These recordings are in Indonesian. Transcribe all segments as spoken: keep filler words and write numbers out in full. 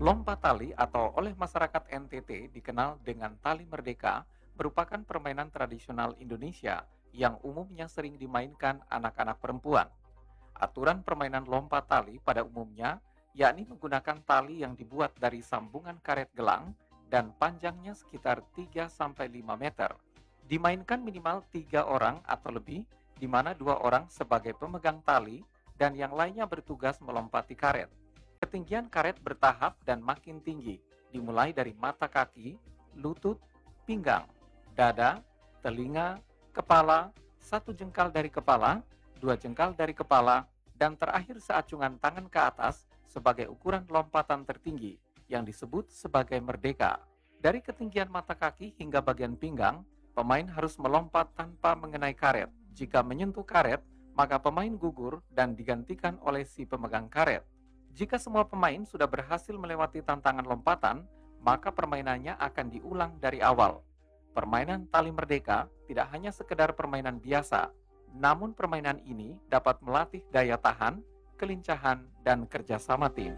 Lompat tali atau oleh masyarakat N T T dikenal dengan tali merdeka merupakan permainan tradisional Indonesia yang umumnya sering dimainkan anak-anak perempuan. Aturan permainan lompat tali pada umumnya yakni menggunakan tali yang dibuat dari sambungan karet gelang dan panjangnya sekitar tiga sampai lima meter. Dimainkan minimal tiga orang atau lebih, di mana dua orang sebagai pemegang tali dan yang lainnya bertugas melompati karet. Ketinggian karet bertahap dan makin tinggi, dimulai dari mata kaki, lutut, pinggang, dada, telinga, kepala, satu jengkal dari kepala, dua jengkal dari kepala, dan terakhir seacungan tangan ke atas sebagai ukuran lompatan tertinggi yang disebut sebagai merdeka. Dari ketinggian mata kaki hingga bagian pinggang, pemain harus melompat tanpa mengenai karet. Jika menyentuh karet, maka pemain gugur dan digantikan oleh si pemegang karet. Jika semua pemain sudah berhasil melewati tantangan lompatan, maka permainannya akan diulang dari awal. Permainan tali merdeka tidak hanya sekedar permainan biasa, namun permainan ini dapat melatih daya tahan, kelincahan, dan kerjasama tim.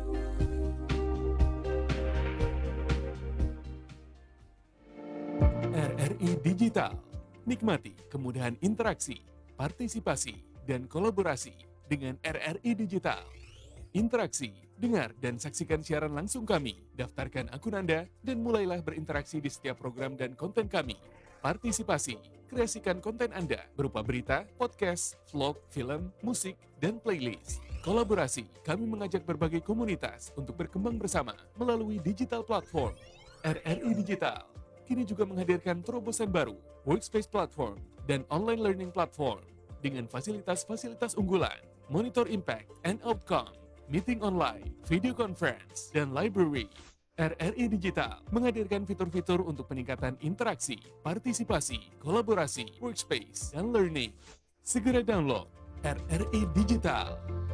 R R I Digital. Nikmati kemudahan interaksi, partisipasi, dan kolaborasi dengan R R I Digital. Interaksi, dengar, dan saksikan siaran langsung kami. Daftarkan akun Anda dan mulailah berinteraksi di setiap program dan konten kami. Partisipasi, kreasikan konten Anda berupa berita, podcast, vlog, film, musik, dan playlist. Kolaborasi, kami mengajak berbagai komunitas untuk berkembang bersama melalui digital platform. R R I Digital kini juga menghadirkan terobosan baru, workspace platform, dan online learning platform dengan fasilitas-fasilitas unggulan, monitor impact and outcome, meeting online, video conference, dan library. R R I Digital menghadirkan fitur-fitur untuk peningkatan interaksi, partisipasi, kolaborasi, workspace, dan learning. Segera download R R I Digital.